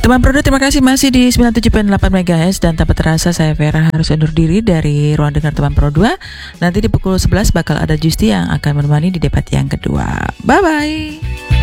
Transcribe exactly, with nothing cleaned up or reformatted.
Teman Prodo, terima kasih masih di sembilan puluh tujuh koma delapan megahertz dan tanpa terasa saya Vera harus undur diri dari ruang dengar Teman Pro dua. Nanti di pukul sebelas bakal ada Justi yang akan menemani di debat yang kedua. Bye bye.